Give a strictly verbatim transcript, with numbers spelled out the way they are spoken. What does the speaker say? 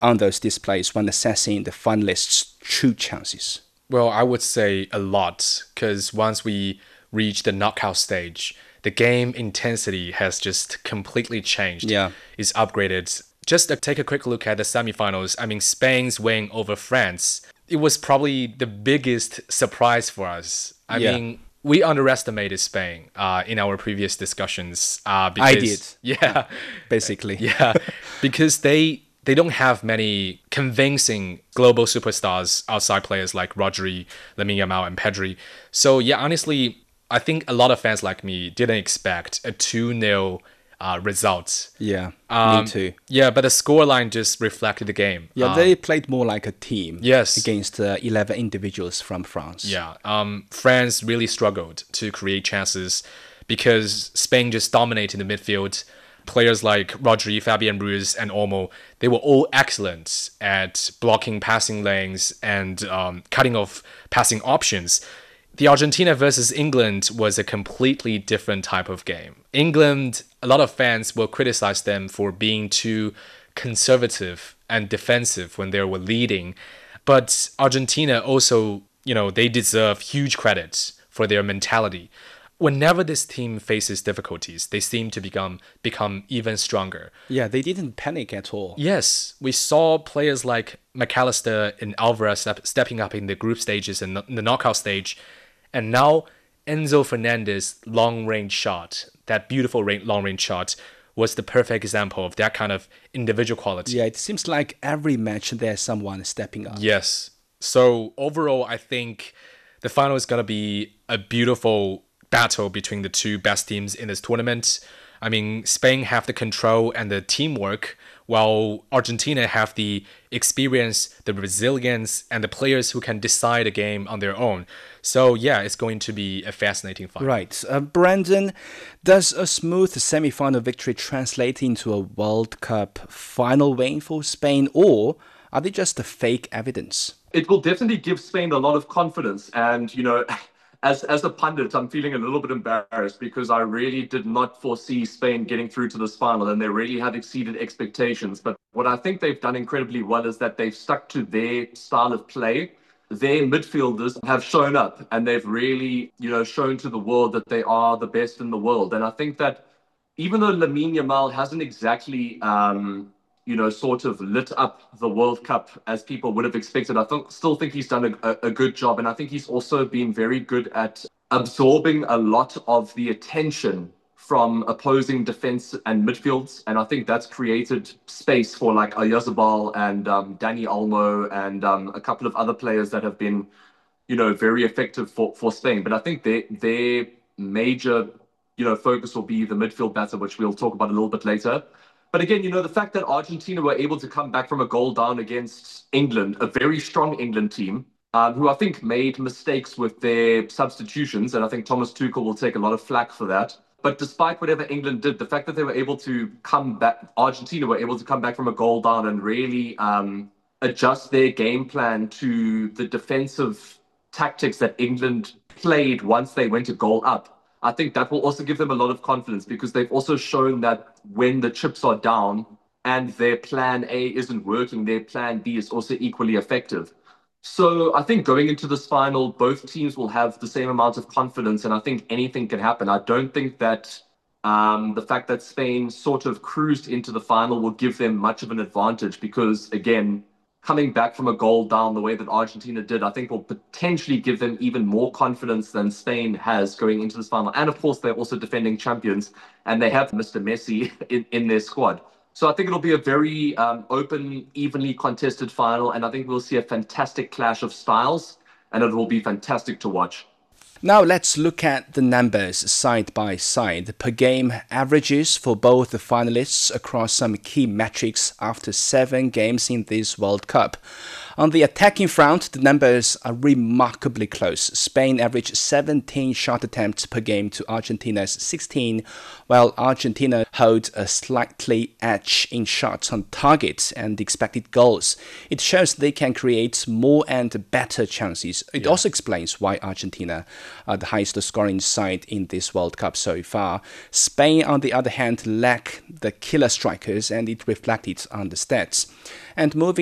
on those displays when assessing the finalists' true chances? Well, I would say a lot, because once we reach the knockout stage, the game intensity has just completely changed. Yeah. It's upgraded. Just to take a quick look at the semifinals, I mean, Spain's win over France, it was probably the biggest surprise for us. I Yeah. mean, we underestimated Spain uh, in our previous discussions. Uh, because, I did. Yeah. Basically. Yeah. Because they they don't have many convincing global superstars outside players like Rodri, Lamine Yamal, and Pedri. So, yeah, honestly, I think a lot of fans like me didn't expect a two nil uh, result. Yeah, Um, me too. Yeah, but the scoreline just reflected the game. Yeah, Um, they played more like a team. Yes. Against uh, eleven individuals from France. Yeah, um, France really struggled to create chances because Spain just dominated the midfield. Players like Rodri, Fabian Ruiz, and Olmo, they were all excellent at blocking passing lanes and um, cutting off passing options. The Argentina versus England was a completely different type of game. England, a lot of fans will criticize them for being too conservative and defensive when they were leading. But Argentina also, you know, they deserve huge credit for their mentality. Whenever this team faces difficulties, they seem to become become even stronger. Yeah, they didn't panic at all. Yes, we saw players like McAllister and Alvarez step, stepping up in the group stages and the knockout stage. And now Enzo Fernandez long-range shot, that beautiful long-range shot, was the perfect example of that kind of individual quality. Yeah, it seems like every match there's someone stepping up. Yes. So overall, I think the final is going to be a beautiful battle between the two best teams in this tournament. I mean, Spain have the control and the teamwork, while Argentina have the experience, the resilience, and the players who can decide a game on their own. So yeah, it's going to be a fascinating fight. Right. Uh, Brandon, does a smooth semi-final victory translate into a World Cup final win for Spain, or are they just a fake evidence? It will definitely give Spain a lot of confidence. And, you know, as as a pundit, I'm feeling a little bit embarrassed because I really did not foresee Spain getting through to this final, and they really have exceeded expectations. But what I think they've done incredibly well is that they've stuck to their style of play. Their midfielders have shown up, and they've really, you know, shown to the world that they are the best in the world. And I think that even though Lamine Yamal hasn't exactly, um, you know, sort of lit up the World Cup as people would have expected, I th- still think he's done a, a good job. And I think he's also been very good at absorbing a lot of the attention from opposing defense and midfields. And I think that's created space for like Oyarzabal and um, Dani Olmo and um, a couple of other players that have been, you know, very effective for, for Spain. But I think their, their major, you know, focus will be the midfield battle, which we'll talk about a little bit later. But again, you know, the fact that Argentina were able to come back from a goal down against England, a very strong England team, um, who I think made mistakes with their substitutions. And I think Thomas Tuchel will take a lot of flack for that. But despite whatever England did, the fact that they were able to come back, Argentina were able to come back from a goal down and really um, adjust their game plan to the defensive tactics that England played once they went a goal up. I think that will also give them a lot of confidence because they've also shown that when the chips are down and their plan A isn't working, their plan B is also equally effective. So I think going into this final, both teams will have the same amount of confidence, and I think anything can happen. I don't think that um, the fact that Spain sort of cruised into the final will give them much of an advantage because, again, coming back from a goal down the way that Argentina did, I think will potentially give them even more confidence than Spain has going into this final. And of course, they're also defending champions, and they have Mister Messi in, in their squad. So I think it'll be a very um, open, evenly contested final, and I think we'll see a fantastic clash of styles, and it will be fantastic to watch. Now let's look at the numbers side by side. Per game averages for both the finalists across some key metrics after seven games in this World Cup. On the attacking front, the numbers are remarkably close. Spain averaged seventeen shot attempts per game to Argentina's sixteen, while Argentina holds a slightly edge in shots on target and expected goals. It shows they can create more and better chances. It yeah. also explains why Argentina are the highest scoring side in this World Cup so far. Spain, on the other hand, lack the killer strikers, and it reflected on the stats. And moving